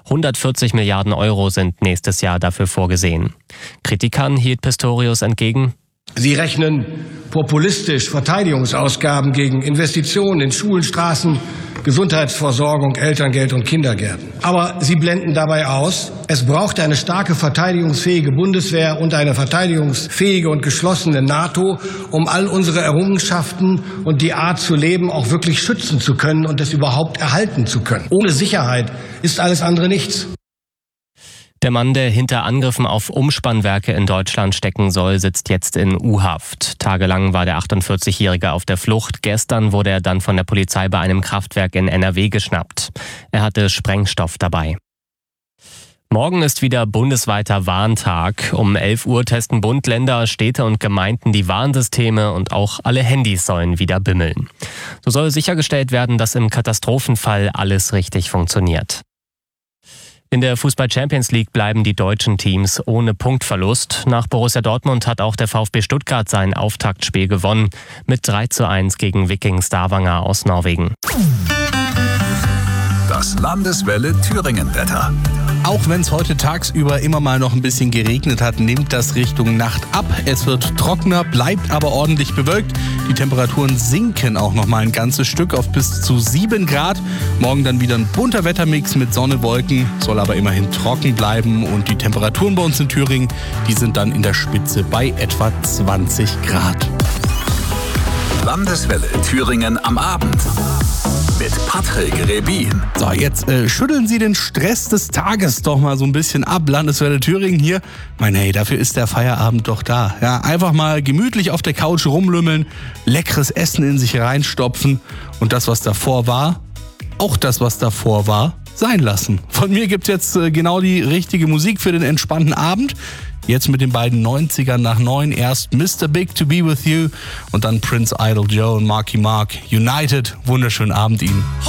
140 Milliarden Euro sind nächstes Jahr dafür vorgesehen. Kritikern hielt Pistorius entgegen: Sie rechnen populistisch Verteidigungsausgaben gegen Investitionen in Schulen, Straßen, Gesundheitsversorgung, Elterngeld und Kindergärten. Aber Sie blenden dabei aus, es braucht eine starke verteidigungsfähige Bundeswehr und eine verteidigungsfähige und geschlossene NATO, um all unsere Errungenschaften und die Art zu leben auch wirklich schützen zu können und es überhaupt erhalten zu können. Ohne Sicherheit ist alles andere nichts. Der Mann, der hinter Angriffen auf Umspannwerke in Deutschland stecken soll, sitzt jetzt in U-Haft. Tagelang war der 48-Jährige auf der Flucht. Gestern wurde er dann von der Polizei bei einem Kraftwerk in NRW geschnappt. Er hatte Sprengstoff dabei. Morgen ist wieder bundesweiter Warntag. Um 11 Uhr testen Bund, Länder, Städte und Gemeinden die Warnsysteme und auch alle Handys sollen wieder bimmeln. So soll sichergestellt werden, dass im Katastrophenfall alles richtig funktioniert. In der Fußball-Champions League bleiben die deutschen Teams ohne Punktverlust. Nach Borussia Dortmund hat auch der VfB Stuttgart sein Auftaktspiel gewonnen mit 3:1 gegen Viking Stavanger aus Norwegen. Das Landeswelle Thüringen-Wetter. Auch wenn es heute tagsüber immer mal noch ein bisschen geregnet hat, nimmt das Richtung Nacht ab. Es wird trockener, bleibt aber ordentlich bewölkt. Die Temperaturen sinken auch noch mal ein ganzes Stück auf bis zu 7 Grad. Morgen dann wieder ein bunter Wettermix mit Sonne, Wolken, soll aber immerhin trocken bleiben. Und die Temperaturen bei uns in Thüringen, die sind dann in der Spitze bei etwa 20 Grad. Landeswelle Thüringen am Abend. Mit Patrick Rebin. So, jetzt schütteln Sie den Stress des Tages doch mal so ein bisschen ab. Landeswelle Thüringen hier. Hey, dafür ist der Feierabend doch da. Ja, einfach mal gemütlich auf der Couch rumlümmeln, leckeres Essen in sich reinstopfen und das, was davor war, auch das, was davor war, sein lassen. Von mir gibt's jetzt genau die richtige Musik für den entspannten Abend. Jetzt mit den beiden 90ern nach 9. Erst Mr. Big to Be With You und dann Prince Idol Joe und Marky Mark. United. Wunderschönen Abend Ihnen.